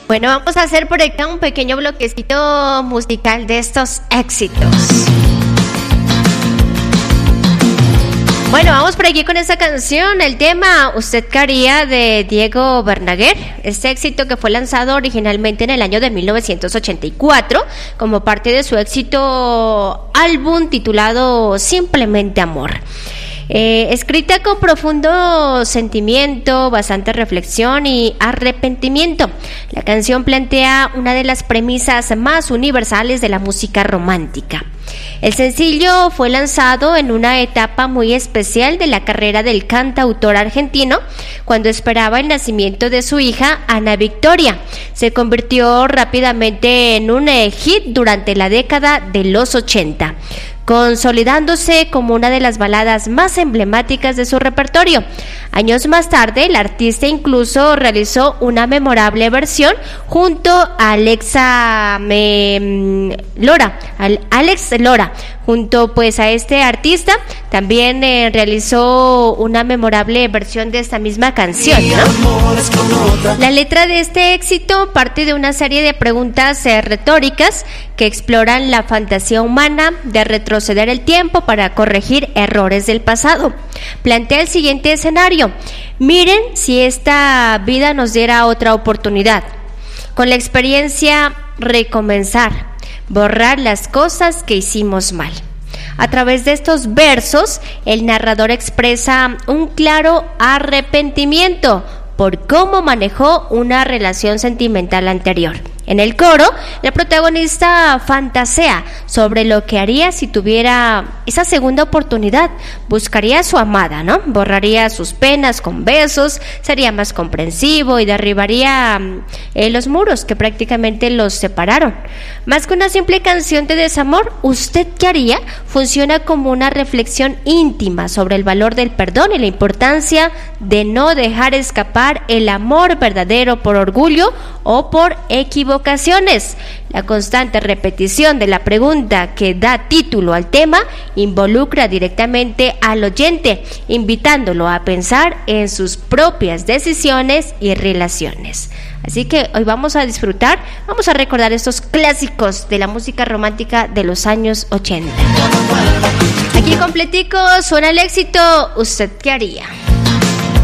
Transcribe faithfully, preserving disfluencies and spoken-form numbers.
Bueno, vamos a hacer por acá un pequeño bloquecito musical de estos éxitos. Bueno, vamos por aquí con esta canción, el tema ¿Usted qué haría? De Diego Verdaguer. Este éxito que fue lanzado originalmente en el año de mil novecientos ochenta y cuatro como parte de su éxito álbum titulado Simplemente Amor. Eh, escrita con profundo sentimiento, bastante reflexión y arrepentimiento, la canción plantea una de las premisas más universales de la música romántica. El sencillo fue lanzado en una etapa muy especial de la carrera del cantautor argentino, cuando esperaba el nacimiento de su hija Ana Victoria. Se convirtió rápidamente en un hit durante la década de los ochenta, consolidándose como una de las baladas más emblemáticas de su repertorio. Años más tarde, el artista incluso realizó una memorable versión junto a Alexa me, Lora, al Alex Lora. Junto pues a este artista también eh, realizó una memorable versión de esta misma canción, ¿no? La letra de este éxito parte de una serie de preguntas eh, retóricas que exploran la fantasía humana de retroceder el tiempo para corregir errores del pasado. Plantea el siguiente escenario: miren si esta vida nos diera otra oportunidad. Con la experiencia, recomenzar, borrar las cosas que hicimos mal. A través de estos versos, el narrador expresa un claro arrepentimiento por cómo manejó una relación sentimental anterior. En el coro, el protagonista fantasea sobre lo que haría si tuviera esa segunda oportunidad. Buscaría a su amada, ¿no? Borraría sus penas con besos, sería más comprensivo y derribaría eh, los muros que prácticamente los separaron. Más que una simple canción de desamor, ¿Usted qué haría? Funciona como una reflexión íntima sobre el valor del perdón y la importancia de no dejar escapar el amor verdadero por orgullo o por equivocación. Ocasiones. La constante repetición de la pregunta que da título al tema involucra directamente al oyente, invitándolo a pensar en sus propias decisiones y relaciones. Así que hoy vamos a disfrutar, vamos a recordar estos clásicos de la música romántica de los años ochenta. Aquí completico suena el éxito ¿Usted qué haría?